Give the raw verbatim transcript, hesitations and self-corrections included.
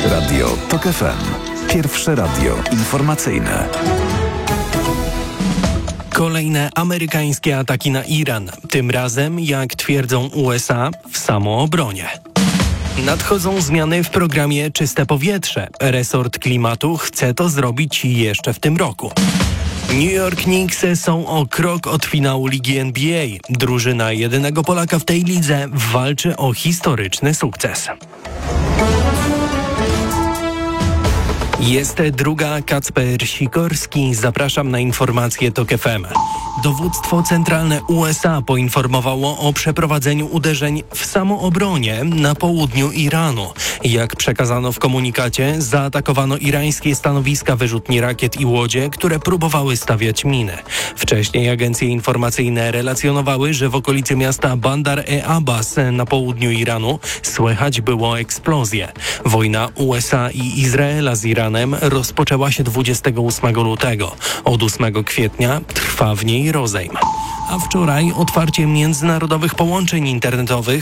Radio TOK F M. Pierwsze radio informacyjne. Kolejne amerykańskie ataki na Iran. Tym razem, jak twierdzą U S A, w samoobronie. Nadchodzą zmiany w programie Czyste Powietrze. Resort Klimatu chce to zrobić jeszcze w tym roku. New York Knicks są o krok od finału Ligi N B A. Drużyna jedynego Polaka w tej lidze walczy o historyczny sukces. Jest druga, Kacper Sikorski. Zapraszam na informacje TOK F M. Dowództwo centralne U S A poinformowało o przeprowadzeniu uderzeń w samoobronie na południu Iranu. Jak przekazano w komunikacie, zaatakowano irańskie stanowiska wyrzutni rakiet i łodzie, które próbowały stawiać miny. Wcześniej agencje informacyjne relacjonowały, że w okolicy miasta Bandar-e-Abbas na południu Iranu słychać było eksplozje. Wojna U S A i Izraela z Iranem rozpoczęła się dwudziestego ósmego lutego. Od ósmego kwietnia trwa w niej rozejm. A wczoraj otwarcie międzynarodowych połączeń internetowych